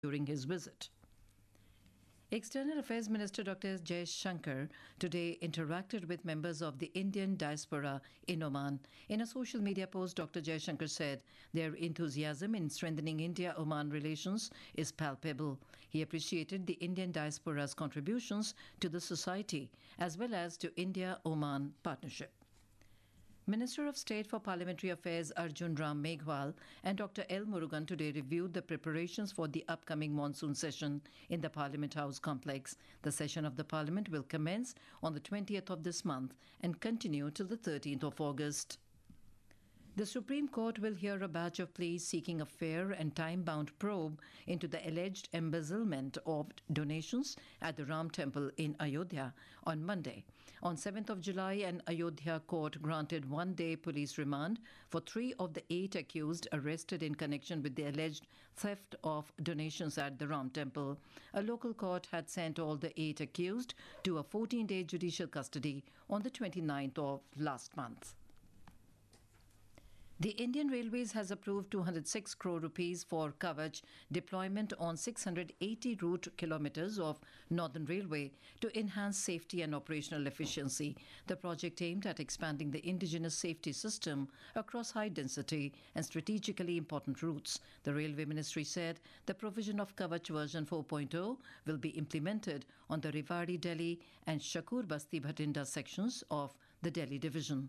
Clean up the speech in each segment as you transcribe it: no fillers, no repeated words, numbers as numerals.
during his visit. External Affairs Minister Dr. Jai Shankar today interacted with members of the Indian diaspora in Oman. In a social media post, Dr. Jai Shankar said their enthusiasm in strengthening India-Oman relations is palpable. He appreciated the Indian diaspora's contributions to the society as well as to India-Oman partnership. Minister of State for Parliamentary Affairs Arjun Ram Meghwal and Dr. L. Murugan today reviewed the preparations for the upcoming monsoon session in the Parliament House complex. The session of the Parliament will commence on the 20th of this month and continue till the 13th of August. The Supreme Court will hear a batch of pleas seeking a fair and time-bound probe into the alleged embezzlement of donations at the Ram Temple in Ayodhya on Monday. On 7th of July, an Ayodhya court granted one-day police remand for 3 of the 8 accused arrested in connection with the alleged theft of donations at the Ram Temple. A local court had sent all the 8 accused to a 14-day judicial custody on the 29th of last month. The Indian Railways has approved 206 crore rupees for Kavach deployment on 680 route kilometers of Northern Railway to enhance safety and operational efficiency. The project aimed at expanding the indigenous safety system across high-density and strategically important routes. The Railway Ministry said the provision of Kavach version 4.0 will be implemented on the Rewari-Delhi and Shakur-Basti-Bhatinda sections of the Delhi division.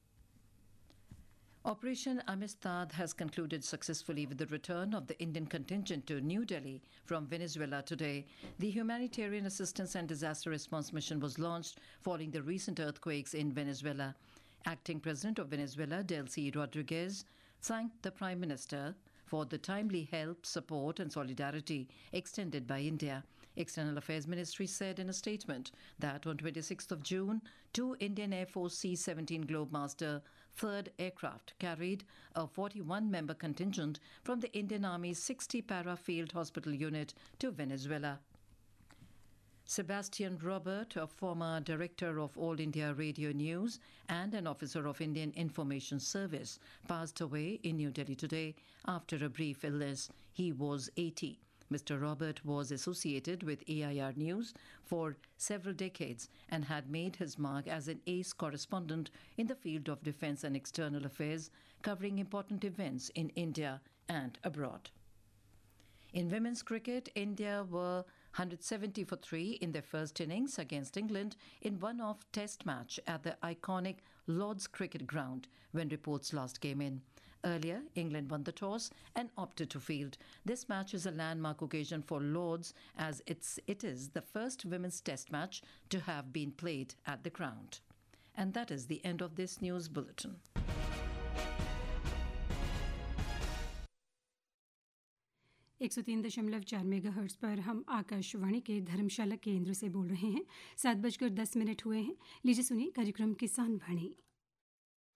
Operation Amistad has concluded successfully with the return of the Indian contingent to New Delhi from Venezuela today. The Humanitarian Assistance and Disaster Response Mission was launched following the recent earthquakes in Venezuela. Acting President of Venezuela, Delcy Rodriguez, thanked the Prime Minister for the timely help, support and solidarity extended by India. External Affairs Ministry said in a statement that on 26th of June, 2 Indian Air Force C-17 Globemaster 3rd aircraft carried a 41-member contingent from the Indian Army's 60 Para Field Hospital unit to Venezuela. Sebastian Robert, a former director of All India Radio News and an officer of Indian Information Service, passed away in New Delhi today after a brief illness. He was 80. Mr. Robert was associated with AIR News for several decades and had made his mark as an ace correspondent in the field of defence and external affairs, covering important events in India and abroad. In women's cricket, India were 170 for 3 in their first innings against England in one-off test match at the iconic Lord's Cricket Ground when reports last came in. Earlier, England won the toss and opted to field. This match is a landmark occasion for Lords as it is the first women's test match to have been played at the ground. And that is the end of this news bulletin. एक 103.4 megahertz पर हम आकाशवाणी के धर्मशाला केंद्र से बोल रहे हैं। 7:10 हुए हैं। लीजिए सुनिए कार्यक्रम किसान वाणी।